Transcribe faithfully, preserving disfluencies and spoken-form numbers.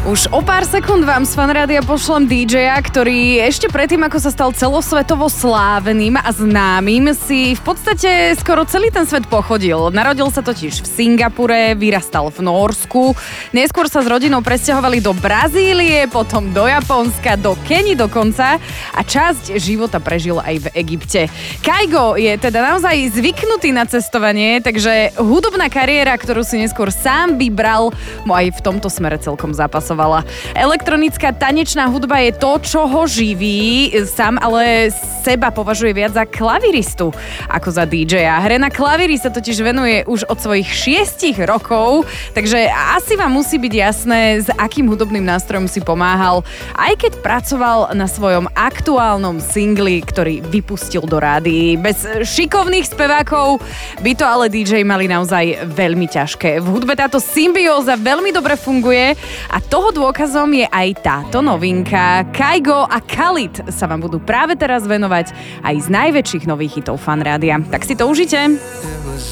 Už o pár sekúnd vám z Fanrádia pošlem dý džeja, ktorý ešte predtým, ako sa stal celosvetovo slávnym a známym, si v podstate skoro celý ten svet pochodil. Narodil sa totiž v Singapure, vyrastal v Nórsku, neskôr sa s rodinou presťahovali do Brazílie, potom do Japonska, do Keni dokonca a časť života prežil aj v Egypte. Kygo je teda naozaj zvyknutý na cestovanie, takže hudobná kariéra, ktorú si neskôr sám vybral, mu aj v tomto smere celkom zapasovala. Elektronická tanečná hudba je to, čo ho živí. Sám ale seba považuje viac za klaviristu ako za dý džeja. Hre na klavíri sa totiž venuje už od svojich šiestich rokov, takže asi vám musí byť jasné, s akým hudobným nástrojom si pomáhal, aj keď pracoval na svojom aktuálnom singli, ktorý vypustil do rádií. Bez šikovných spevákov by to ale dý džej mali naozaj veľmi ťažké. V hudbe táto symbióza veľmi dobre funguje a toho dôkazom je aj táto novinka. Kygo a Khalid sa vám budú práve teraz venovať aj z najväčších nových hitov Fanrádia. Tak si to užite.